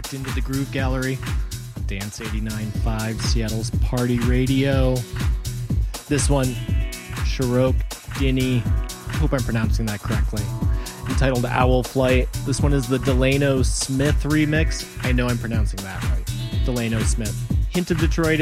locked into the Groove Gallery, Dance 89.5, Seattle's Party Radio. This one, Sharok Dini, hope I'm pronouncing that correctly, entitled Owl Flight. This one is the Delano Smith remix. I know I'm pronouncing that right. Delano Smith. Hint of Detroit